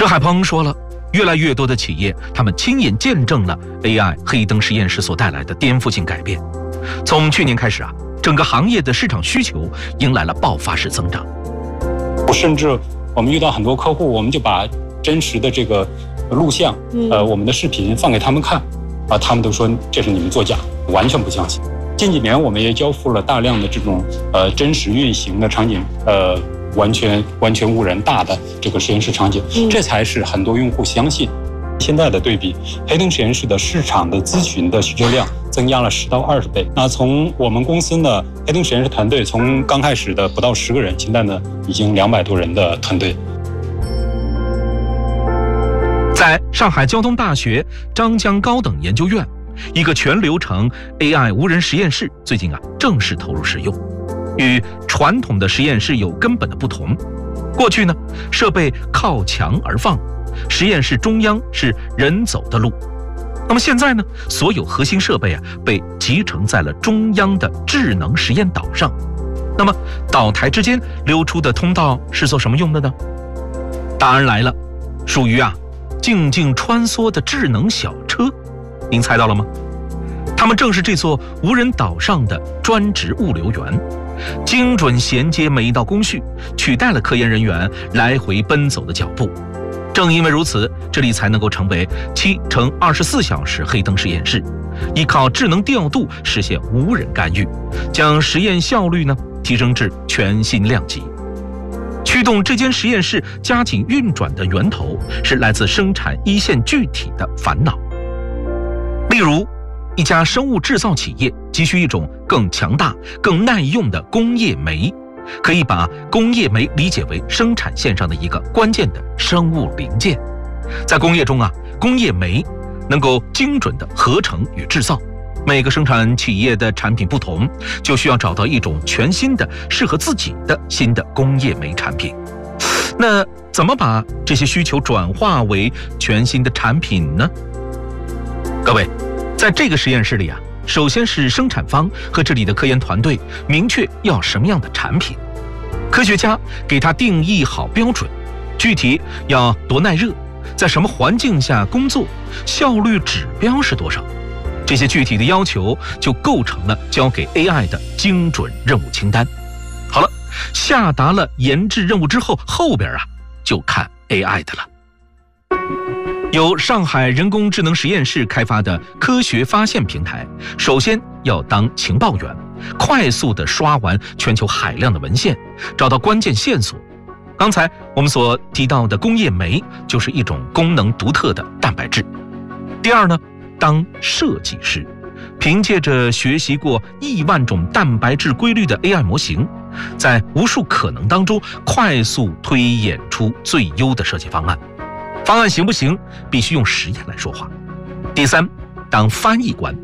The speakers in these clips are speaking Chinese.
郑海鹏说了，越来越多的企业，他们亲眼见证了 AI 黑灯实验室所带来的颠覆性改变。从去年开始整个行业的市场需求迎来了爆发式增长。 甚至我们遇到很多客户，我们就把真实的这个录像，我们的视频放给他们看，他们都说这是你们作假，完全不相信。近几年我们也交付了大量的这种真实运行的场景，完全无人大的这个实验室场景，这才是很多用户相信。现在的对比，黑灯实验室的市场的咨询的需求量增加了10到20倍。那从我们公司呢，黑灯实验室团队从刚开始的不到10个人，现在呢已经200多人的团队。 在上海交通大学张江高等研究院，一个全流程 AI 无人实验室最近正式投入使用。与传统的实验室有根本的不同。过去呢，设备靠墙而放，实验室中央是人走的路。那么现在呢，所有核心设备被集成在了中央的智能实验岛上。那么岛台之间流出的通道是做什么用的呢？答案来了，属于静静穿梭的智能小车。您猜到了吗？它们正是这座无人岛上的专职物流员，精准衔接每一道工序，取代了科研人员来回奔走的脚步。正因为如此，这里才能够成为7×24小时黑灯实验室，依靠智能调度实现无人干预，将实验效率呢提升至全新量级。驱动这间实验室加紧运转的源头是来自生产一线具体的烦恼。例如，一家生物制造企业急需一种更强大、更耐用的工业酶，可以把工业酶理解为生产线上的一个关键的生物零件。在工业中工业酶能够精准的合成与制造。每个生产企业的产品不同，就需要找到一种全新的、适合自己的新的工业酶产品。那怎么把这些需求转化为全新的产品呢？各位，在这个实验室里首先是生产方和这里的科研团队明确要什么样的产品，科学家给它定义好标准，具体要多耐热，在什么环境下工作，效率指标是多少。这些具体的要求就构成了交给 AI 的精准任务清单。好了，下达了研制任务之后，后边就看 AI 的了。由上海人工智能实验室开发的科学发现平台，首先要当情报员，快速地刷完全球海量的文献，找到关键线索。刚才我们所提到的工业酶就是一种功能独特的蛋白质。第二呢，当设计师，凭借着学习过亿万种蛋白质规律的 AI 模型，在无数可能当中快速推演出最优的设计方案。方案行不行，必须用实验来说话。第三，当翻译官，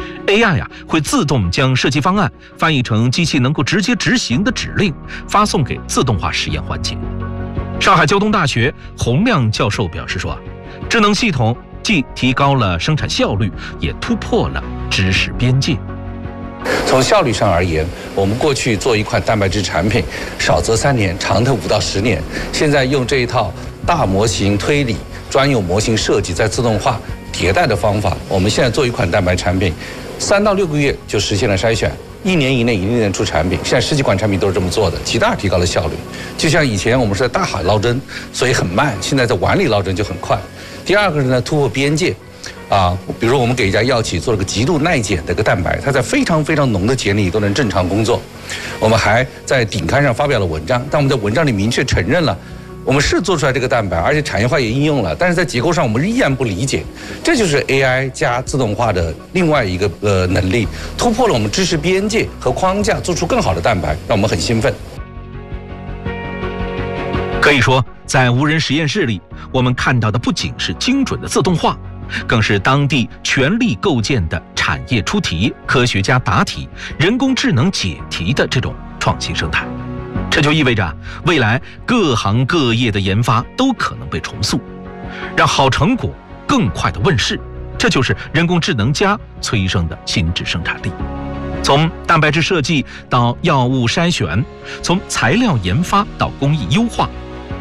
AI 会自动将设计方案翻译成机器能够直接执行的指令，发送给自动化实验环节。上海交通大学洪亮教授表示说，智能系统既提高了生产效率，也突破了知识边界。 从效率上而言，我们过去做一款蛋白质产品，少则3年，长的5到10年。现在用这一套大模型推理、专用模型设计、再自动化迭代的方法，我们现在做一款蛋白产品，3到6个月就实现了筛选，1年以内一定能出产品。现在10几款产品都是这么做的，极大提高了效率。就像以前我们是在大海捞针，所以很慢，现在在碗里捞针就很快。第二个呢，突破边界。比如我们给一家药企做了个极度耐碱的一个蛋白，它在非常非常浓的碱里都能正常工作。我们还在顶刊上发表了文章，但我们在文章里明确承认了，我们是做出来这个蛋白，而且产业化也应用了，但是在结构上我们依然不理解。这就是 AI 加自动化的另外一个能力，突破了我们知识边界和框架，做出更好的蛋白，让我们很兴奋。 可以说，在无人实验室里，我们看到的不仅是精准的自动化，更是当地全力构建的产业出题、科学家答题、人工智能解题的这种创新生态。这就意味着未来各行各业的研发都可能被重塑，让好成果更快的问世。这就是人工智能加催生的新质生产力。从蛋白质设计到药物筛选，从材料研发到工艺优化，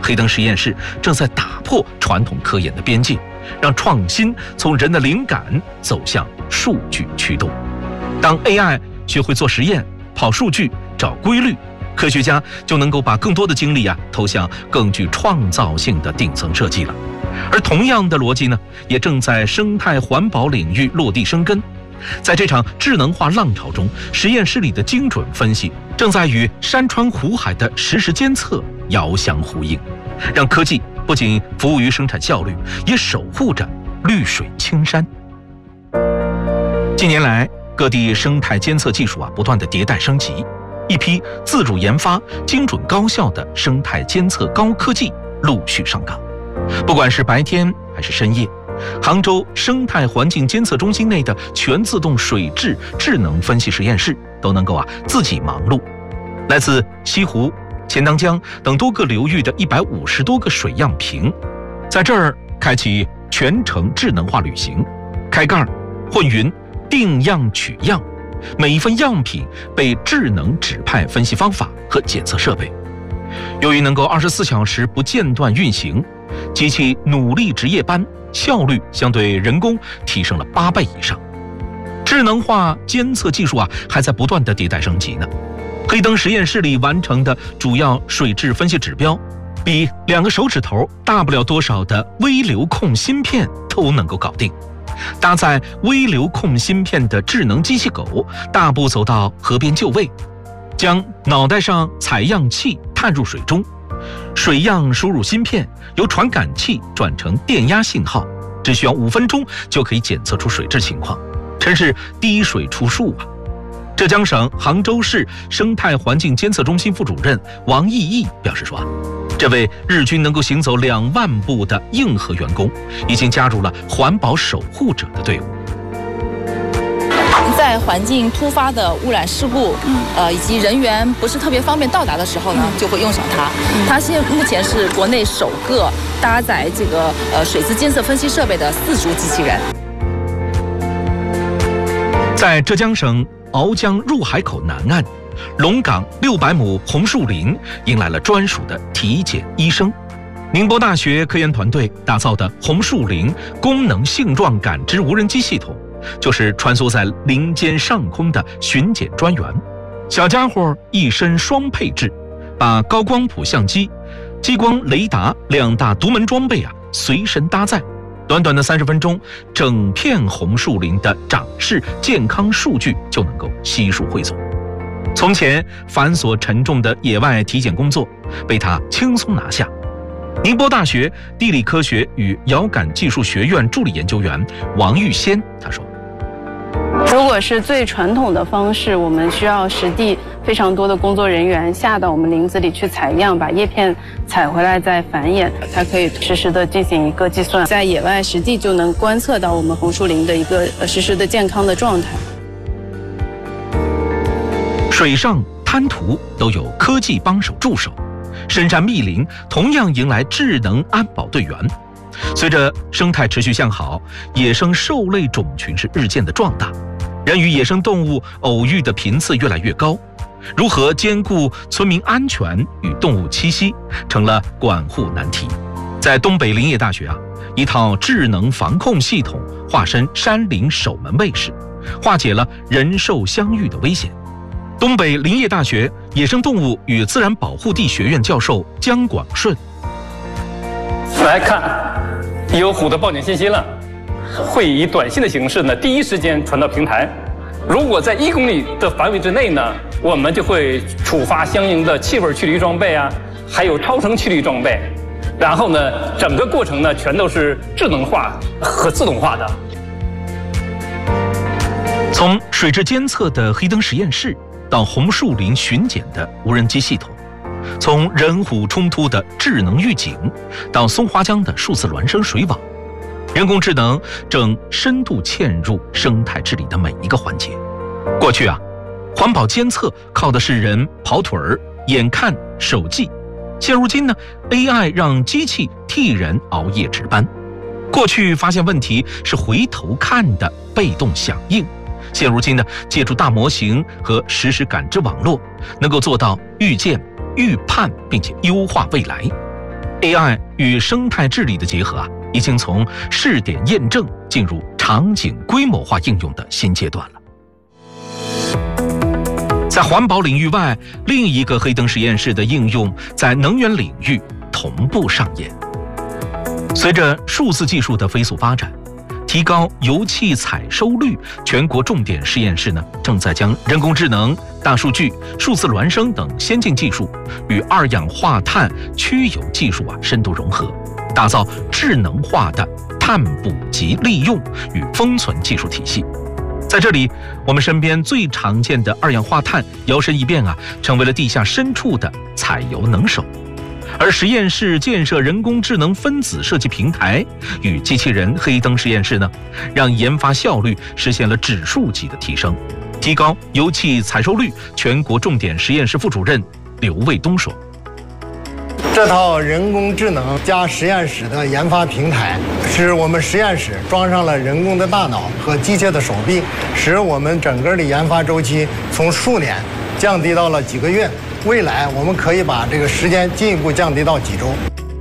黑灯实验室正在打破传统科研的边界，让创新从人的灵感走向数据驱动。当 AI 学会做实验、跑数据、找规律，科学家就能够把更多的精力投向更具创造性的顶层设计了。而同样的逻辑呢，也正在生态环保领域落地生根。在这场智能化浪潮中，实验室里的精准分析正在与山川湖海的实时监测遥相呼应，让科技不仅服务于生产效率，也守护着绿水青山。近年来，各地生态监测技术不断的迭代升级，一批自主研发、精准高效的生态监测高科技陆续上岗。不管是白天还是深夜，杭州生态环境监测中心内的全自动水质智能分析实验室都能够自己忙碌。来自西湖、钱塘江等多个流域的150多个水样瓶，在这儿开启全程智能化旅行，开盖、混匀、定样取样，每一份样品被智能指派分析方法和检测设备。由于能够24小时不间断运行，机器努力值夜班，效率相对人工提升了8倍以上。智能化监测技术还在不断的迭代升级呢。黑灯实验室里完成的主要水质分析指标，比2个手指头大不了多少的微流控芯片都能够搞定。搭载微流控芯片的智能机器狗大步走到河边就位，将脑袋上采样器探入水中，水样输入芯片，由传感器转成电压信号，只需要5分钟就可以检测出水质情况，真是滴水出数啊！浙江省杭州市生态环境监测中心副主任王毅毅表示说，这位日均能够行走2万步的硬核员工，已经加入了环保守护者的队伍。 在环境突发的污染事故，以及人员不是特别方便到达的时候呢，就会用上它。它目前是国内首个搭载这个水质监测分析设备的4足机器人。 在浙江省鳌江入海口南岸，龙岗600亩红树林迎来了专属的体检医生。宁波大学科研团队打造的红树林功能性状感知无人机系统，就是穿梭在林间上空的巡检专员。小家伙一身双配置，把高光谱相机、激光雷达2大独门装备随身搭载。短短的30分钟，整片红树林的长势健康数据就能够悉数汇总。从前繁琐沉重的野外体检工作被他轻松拿下。宁波大学地理科学与遥感技术学院助理研究员王玉仙他说， 如果是最传统的方式，我们需要实地非常多的工作人员下到我们林子里去采样，把叶片采回来再繁衍，才可以实时的进行一个计算，在野外实地就能观测到我们红树林的一个实时的健康的状态。 水上滩涂都有科技帮手助手，深山密林同样迎来智能安保队员。随着生态持续向好，野生兽类种群是日渐的壮大，人与野生动物偶遇的频次越来越高，如何兼顾村民安全与动物栖息，成了管护难题。在东北林业大学一套智能防控系统化身山林守门卫士，化解了人兽相遇的危险。东北林业大学野生动物与自然保护地学院教授姜广顺， 来看，有虎的报警信息了，会以短信的形式呢，第一时间传到平台。如果在1公里的范围之内呢，我们就会触发相应的气味驱离装备还有超声驱离装备。然后呢，整个过程呢，全都是智能化和自动化的。 从水质监测的黑灯实验室，到红树林巡检的无人机系统，从人虎冲突的智能预警，到松花江的数字孪生水网，人工智能正深度嵌入生态治理的每一个环节。过去环保监测靠的是人跑腿儿、眼看手记，现如今呢 ，AI 让机器替人熬夜值班。过去发现问题是回头看的被动响应。现如今呢，借助大模型和实时感知网络，能够做到预见、预判，并且优化未来。 AI 与生态治理的结合已经从试点验证进入场景规模化应用的新阶段了。在环保领域外，另一个黑灯实验室的应用在能源领域同步上演。随着数字技术的飞速发展，提高油气采收率，全国重点实验室正在将人工智能、大数据、数字孪生等先进技术与二氧化碳驱油技术深度融合，打造智能化的碳捕集利用与封存技术体系。在这里，我们身边最常见的二氧化碳摇身一变成为了地下深处的采油能手。而实验室建设人工智能分子设计平台与机器人黑灯实验室让研发效率实现了指数级的提升，提高油气采收率。全国重点实验室副主任刘卫东说：“ 这套人工智能加实验室的研发平台，使我们实验室装上了人工的大脑和机械的手臂，使我们整个的研发周期从数年降低到了几个月。未来我们可以把这个时间进一步降低到几周。”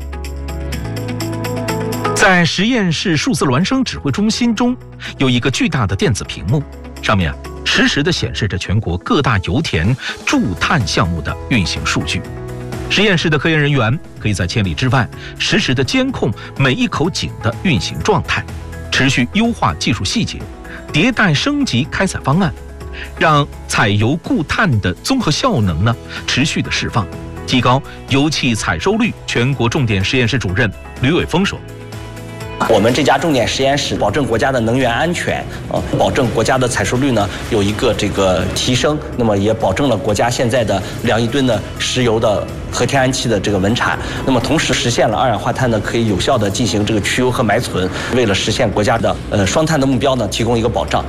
在实验室数字孪生指挥中心中，有一个巨大的电子屏幕，上面实时地显示着全国各大油田驻碳项目的运行数据。实验室的科研人员可以在千里之外实时地监控每一口井的运行状态，持续优化技术细节，迭代升级开采方案，让采油固碳的综合效能持续的释放，提高油气采收率。全国重点实验室主任吕伟峰说：“ 我们这家重点实验室保证国家的能源安全，保证国家的采收率有一个提升，那么也保证了国家现在的2亿吨的石油的和天然气的稳产，那么同时实现了二氧化碳可以有效的进行驱油和埋存，为了实现国家的双碳的目标提供一个保障。”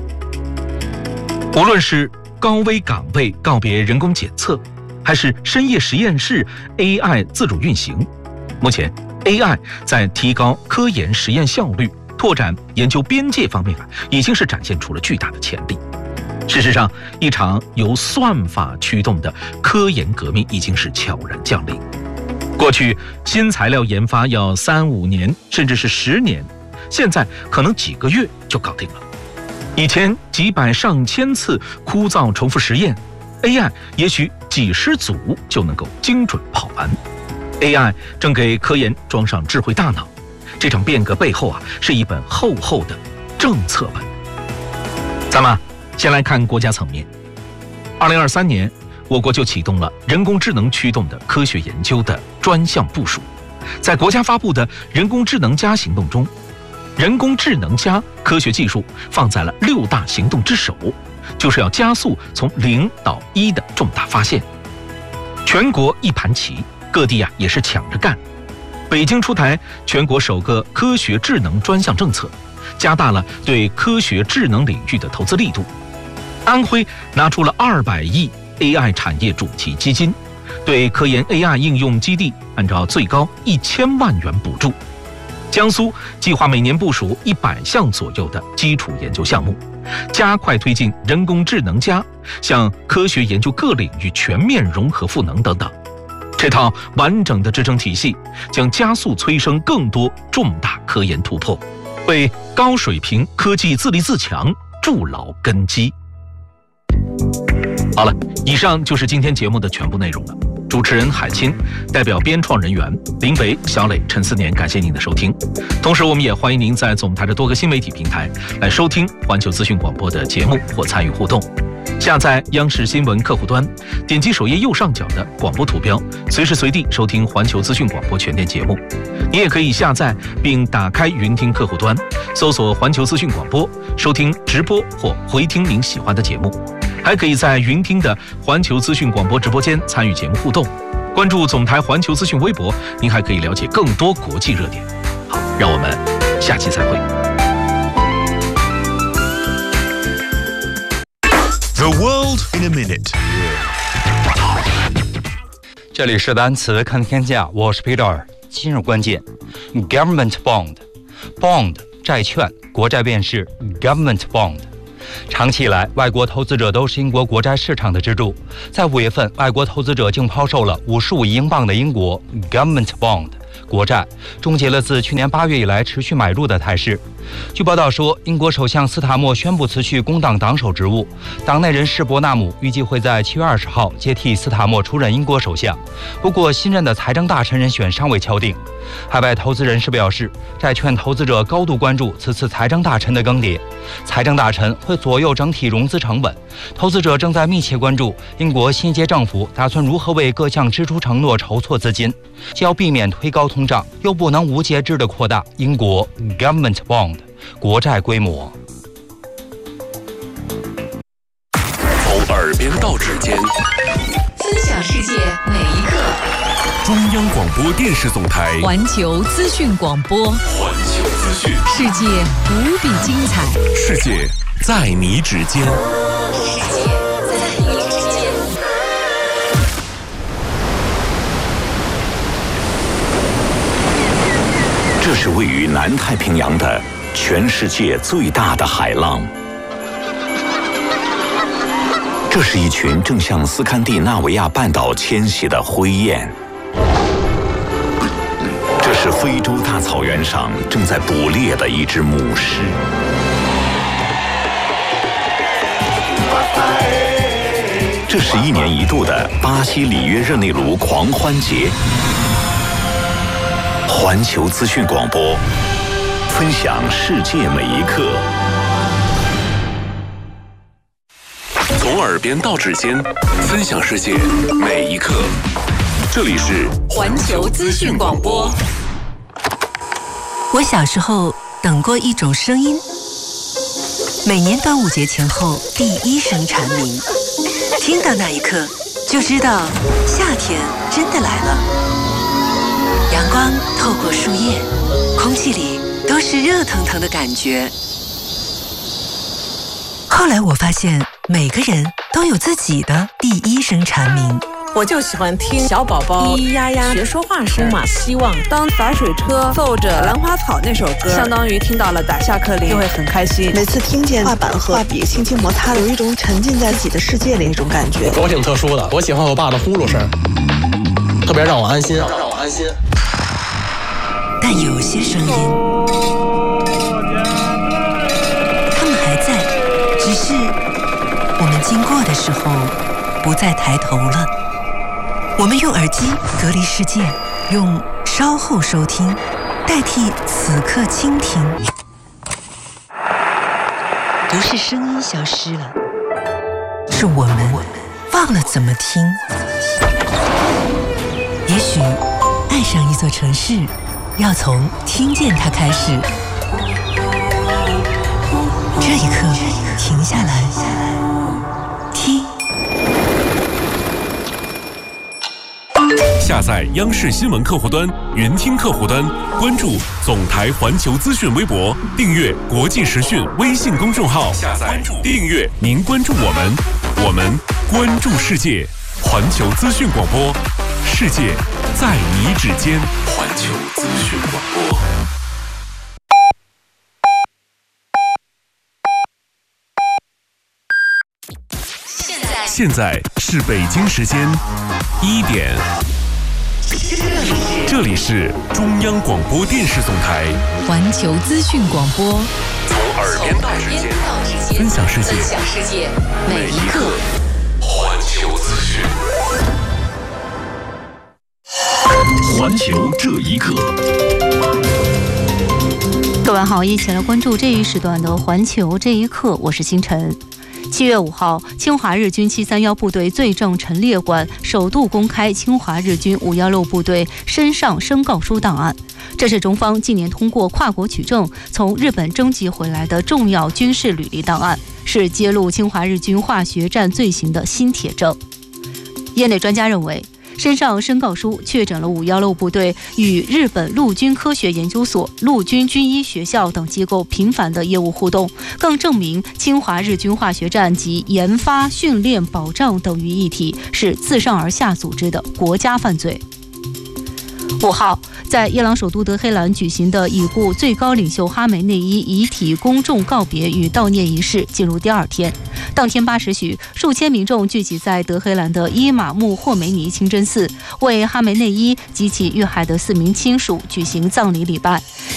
无论是高危岗位告别人工检测，还是深夜实验室 AI 自主运行，目前 AI 在提高科研实验效率、拓展研究边界方面已经是展现出了巨大的潜力。事实上，一场由算法驱动的科研革命已经是悄然降临。过去新材料研发要3-5年，甚至是10年，现在可能几个月就搞定了。以前几百上千次枯燥重复实验， AI 也许几十组就能够精准跑完。 AI 正给科研装上智慧大脑，这场变革背后是一本厚厚的政策本。咱们先来看国家层面。2023年，我国就启动了人工智能驱动的科学研究的专项部署。在国家发布的人工智能+行动中，人工智能+科学技术放在了6大行动之首，就是要加速从0到1的重大发现。全国一盘棋，各地也是抢着干。北京出台全国首个科学智能专项政策，加大了对科学智能领域的投资力度。安徽拿出了200亿 AI 产业主题基金，对科研 AI 应用基地按照最高1000万元补助。江苏计划每年部署100项左右的基础研究项目，加快推进人工智能+向科学研究各领域全面融合赋能等等。这套完整的支撑体系将加速催生更多重大科研突破，为高水平科技自立自强筑牢根基。好了，以上就是今天节目的全部内容了。主持人海清，代表编创人员林北、小磊、陈思年，感谢您的收听。同时，我们也欢迎您在总台的多个新媒体平台来收听环球资讯广播的节目或参与互动。下载央视新闻客户端，点击首页右上角的广播图标，随时随地收听环球资讯广播全天节目。你也可以下载并打开云听客户端，搜索环球资讯广播，收听直播或回听您喜欢的节目。还可以在云听的环球资讯广播直播间参与节目互动，关注总台环球资讯微博，您还可以了解更多国际热点。好，让我们下期再会。 The world in a minute。 这里是单词看天下，我是 Peter。今日关键 ：Government bond， 债券，国债便是 Government bond。长期以来，外国投资者都是英国国债市场的支柱。在5月份，外国投资者竟抛售了55亿英镑的英国 Government bond， 国债，终结了自去年8月以来持续买入的态势。据报道说，英国首相斯塔默宣布辞去工党党首职务，党内人士伯纳姆预计会在7月20号接替斯塔默出任英国首相。不过，新任的财政大臣人选尚未敲定。海外投资人士表示，债券投资者高度关注此次财政大臣的更迭，财政大臣会左右整体融资成本。投资者正在密切关注英国新一届政府打算如何为各项支出承诺筹措资金，既要避免推高通胀，又不能无节制地扩大英国 Government Bond 国债规模。 从耳边到指尖， 分享世界每一刻。 中央广播电视总台环球资讯广播， 环球资讯， 世界无比精彩， 世界在你指尖。 世界在你指尖。 这是位于南太平洋的全世界最大的海浪。这是一群正向斯堪的纳维亚半岛迁徙的灰雁。这是非洲大草原上正在捕猎的一只母狮。这是1年1度的巴西里约热内卢狂欢节。环球资讯广播，分享世界每一刻。从耳边到指尖，分享世界每一刻。这里是环球资讯广播。 我小时候等过一种声音，每年端午节前后第一声蝉鸣，听到那一刻就知道夏天真的来了。阳光透过树叶，空气里都是热腾腾的感觉。后来我发现每个人都有自己的第一声蝉鸣。 我就喜欢听小宝宝咿咿呀呀学说话声嘛，希望当打水车奏着兰花草那首歌，相当于听到了打下课铃，就会很开心。 每次听见画板和画笔轻轻摩擦，有一种沉浸在自己的世界里那种感觉。 我挺特殊的，我喜欢我爸的呼噜声，特别让我安心，让我安心。 但有些声音，他们还在，只是我们经过的时候不再抬头了。我们用耳机隔离世界，用稍后收听代替此刻倾听。不是声音消失了，是我们忘了怎么听。也许爱上一座城市，要从听见它开始。这一刻，停下来，听。 下载央视新闻客户端、云听客户端，关注总台环球资讯微博，订阅国际时讯微信公众号，下载订阅，您关注我们，我们关注世界。环球资讯广播，世界在你指尖。环球资讯广播。现在是北京时间1点。这里是中央广播电视总台环球资讯广播， 从耳边到指尖，分享世界每一刻。环球资讯，环球这一刻。 各位好，一起来关注这一时段的环球这一刻，我是星辰。7月5号，侵华日军731部队罪证陈列馆首度公开侵华日军516部队身上申告书档案。这是中方近年通过跨国取证从日本征集回来的重要军事履历档案，是揭露侵华日军化学战罪行的新铁证。业内专家认为，身上申告书确诊了516部队与日本陆军科学研究所、陆军军医学校等机构频繁的业务互动，更证明侵华日军化学战及研发、训练、保障等于一体，是自上而下组织的国家犯罪。5号， 在伊朗首都德黑兰举行的已故最高领袖哈梅内伊遗体公众告别与悼念仪式进入第2天。当天8时许，数千民众聚集在德黑兰的伊玛目霍梅尼清真寺，为哈梅内伊及其遇害的4名亲属举行葬礼礼拜。